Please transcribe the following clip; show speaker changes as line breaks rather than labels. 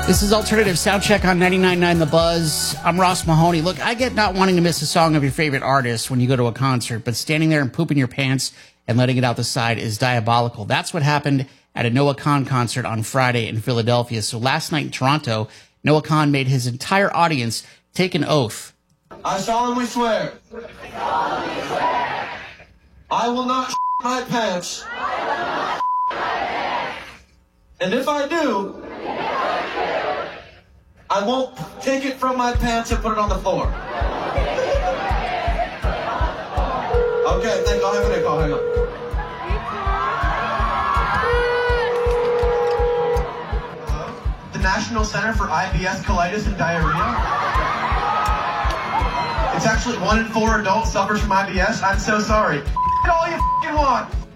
This is Alternative Soundcheck on 99.9 The Buzz. I'm Ross Mahoney. Look, I get not wanting to miss a song of your favorite artist when you go to a concert, but standing there and pooping your pants and letting it out the side is diabolical. That's what happened at a Noah Kahan concert on Friday in Philadelphia. So last night in Toronto, Noah Kahan made his entire audience take an oath.
I solemnly swear. I will not my pants. And if I do, I won't take it from my pants and put it on the floor. Okay, thank you. I'll have an echo. Hang on. The National Center for IBS, Colitis, and Diarrhea. It's actually 1 in 4 adults suffers from IBS. I'm so sorry. All you want.